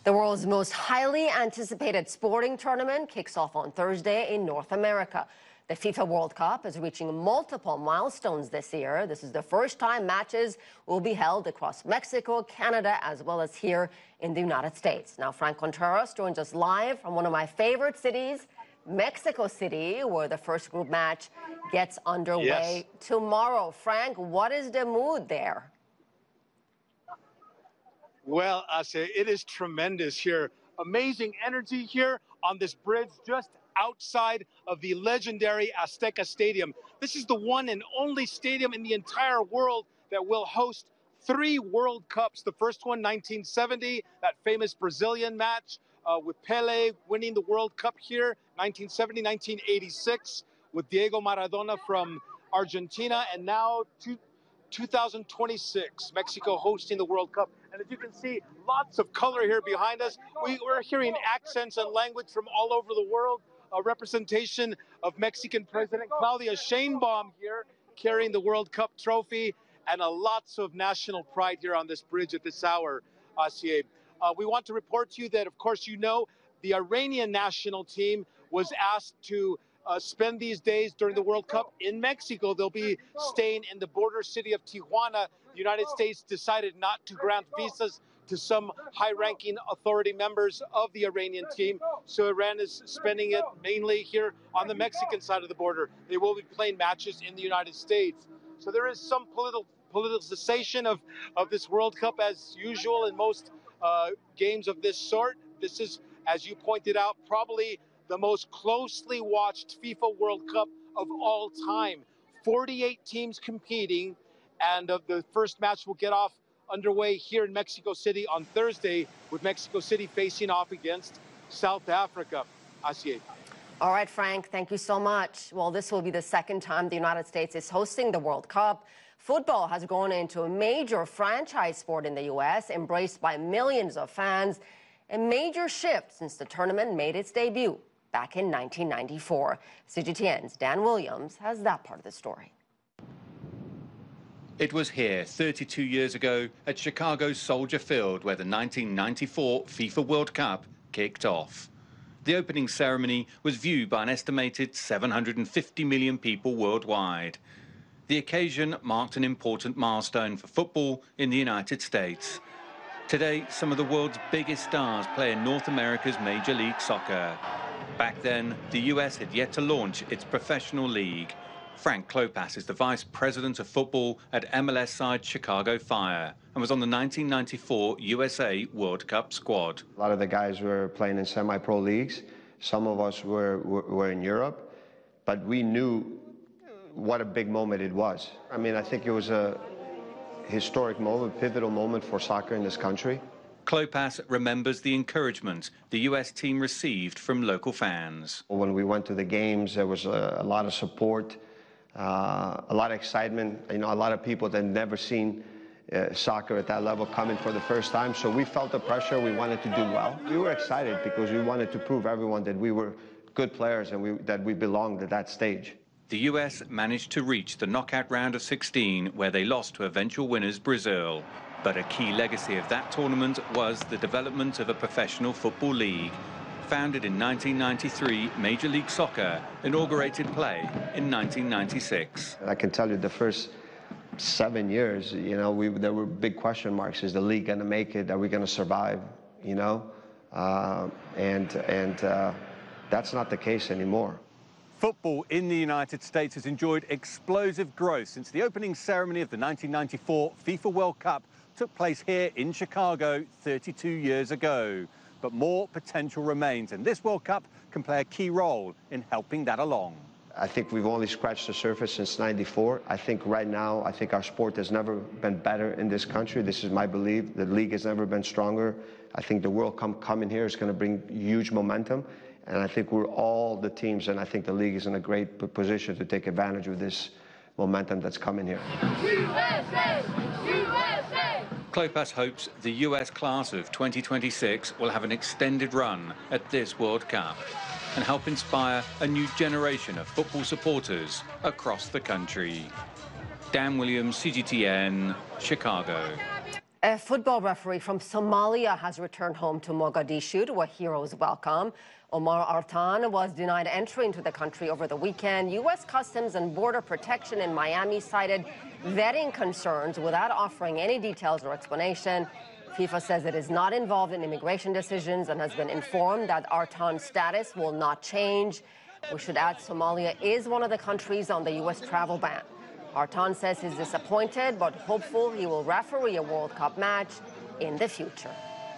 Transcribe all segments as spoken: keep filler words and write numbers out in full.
The world's most highly anticipated sporting tournament kicks off on Thursday in North America. The FIFA World Cup is reaching multiple milestones this year. This is the first time matches will be held across Mexico, Canada, as well as here in the United States. Now, Frank Contreras joins us live from one of my favorite cities, Mexico City, where the first group match gets underway yes. tomorrow. Frank, what is the mood there? Well, Ase, it is tremendous here. Amazing energy here on this bridge just outside of the legendary Azteca Stadium. This is the one and only stadium in the entire world that will host three World Cups. The first one, nineteen seventy, that famous Brazilian match uh, with Pele winning the World Cup here, nineteen seventy, nineteen eighty-six, with Diego Maradona from Argentina, and now two, two thousand twenty-six, Mexico hosting the World Cup. And as you can see, lots of color here behind us. We, we're hearing accents and language from all over the world. A representation of Mexican President Claudia Sheinbaum here carrying the World Cup trophy, and a lots of national pride here on this bridge at this hour, Asier. Uh, we want to report to you that, of course, you know, the Iranian national team was asked to Uh, spend these days during the World Cup in Mexico. They'll be staying in the border city of Tijuana. The United States decided not to grant visas to some high-ranking authority members of the Iranian team, so Iran is spending it mainly here on the Mexican side of the border. They will be playing matches in the United States. So there is some political politicization of, of this World Cup, as usual in most uh, games of this sort. This is, as you pointed out, probably the most closely watched FIFA World Cup of all time. forty-eight teams competing, and uh, the first match will get off underway here in Mexico City on Thursday, with Mexico City facing off against South Africa. Asier. All right, Frank, thank you so much. Well, this will be the second time the United States is hosting the World Cup. Football has grown into a major franchise sport in the U S, embraced by millions of fans. A major shift since the tournament made its debut back in nineteen ninety-four. C G T N's Dan Williams has that part of the story. It was here thirty-two years ago at Chicago's Soldier Field where the nineteen ninety-four FIFA World Cup kicked off. The opening ceremony was viewed by an estimated seven hundred fifty million people worldwide. The occasion marked an important milestone for football in the United States. Today, some of the world's biggest stars play in North America's Major League Soccer. Back then, the U S had yet to launch its professional league. Frank Klopas is the vice president of football at M L S side Chicago Fire and was on the nineteen ninety-four U S A World Cup squad. A lot of the guys were playing in semi-pro leagues. Some of us were, were, were in Europe, but we knew what a big moment it was. I mean, I think it was a historic moment, pivotal moment for soccer in this country. Klopas remembers the encouragement the U S team received from local fans. When we went to the games, there was a, a lot of support, uh, a lot of excitement. You know, a lot of people that had never seen uh, soccer at that level coming for the first time. So we felt the pressure. We wanted to do well. We were excited because we wanted to prove everyone that we were good players and we, that we belonged at that stage. The U S managed to reach the knockout round of sixteen, where they lost to eventual winners Brazil. But a key legacy of that tournament was the development of a professional football league. Founded in nineteen ninety-three, Major League Soccer inaugurated play in nineteen ninety-six. I can tell you the first seven years, you know, we, there were big question marks. Is the league going to make it? Are we going to survive? You know, uh, and, and uh, that's not the case anymore. Football in the United States has enjoyed explosive growth since the opening ceremony of the nineteen ninety-four FIFA World Cup took place here in Chicago thirty-two years ago. But more potential remains, and this World Cup can play a key role in helping that along. I think we've only scratched the surface since ninety-four. I think right now, I think our sport has never been better in this country. This is my belief. The league has never been stronger. I think the World Cup coming here is going to bring huge momentum. And I think we're all the teams, and I think the league is in a great position to take advantage of this momentum that's coming here. U S A! U S A! Klopas hopes the U S class of twenty twenty-six will have an extended run at this World Cup and help inspire a new generation of football supporters across the country. Dan Williams, C G T N, Chicago. A football referee from Somalia has returned home to Mogadishu to a hero's welcome. Omar Artan was denied entry into the country over the weekend. U S Customs and Border Protection in Miami cited vetting concerns without offering any details or explanation. FIFA says it is not involved in immigration decisions and has been informed that Artan's status will not change. We should add Somalia is one of the countries on the U S travel ban. Artan says he's disappointed but hopeful he will referee a World Cup match in the future.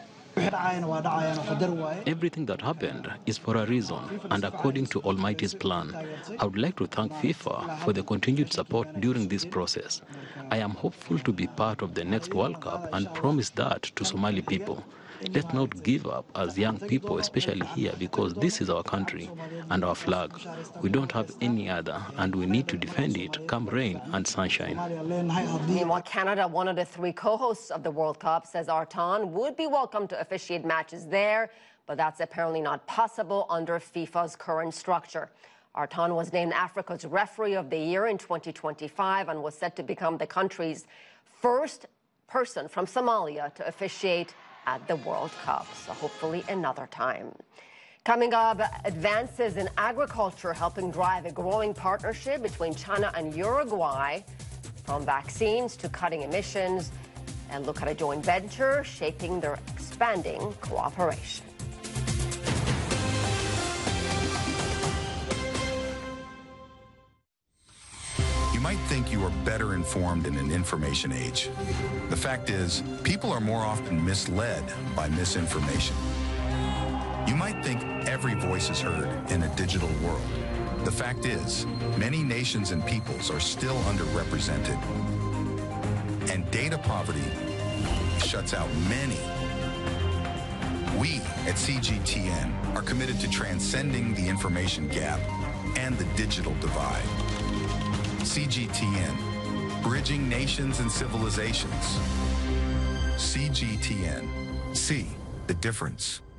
Everything that happened is for a reason and according to Almighty's plan. I would like to thank FIFA for the continued support during this process. I am hopeful to be part of the next World Cup and promise that to Somali people. Let's not give up as young people, especially here, because this is our country and our flag. We don't have any other, and we need to defend it come rain and sunshine. Meanwhile, Canada, one of the three co-hosts of the World Cup, says Artan would be welcome to officiate matches there, but that's apparently not possible under FIFA's current structure. Artan was named Africa's Referee of the Year in twenty twenty-five and was set to become the country's first person from Somalia to officiate at the World Cup, so hopefully another time. Coming up, advances in agriculture helping drive a growing partnership between China and Uruguay, from vaccines to cutting emissions, and look at a joint venture shaping their expanding cooperation. You might think you are better informed in an information age. The fact is, people are more often misled by misinformation. You might think every voice is heard in a digital world. The fact is, many nations and peoples are still underrepresented. And data poverty shuts out many. We at C G T N are committed to transcending the information gap and the digital divide. C G T N, bridging nations and civilizations. C G T N, see the difference.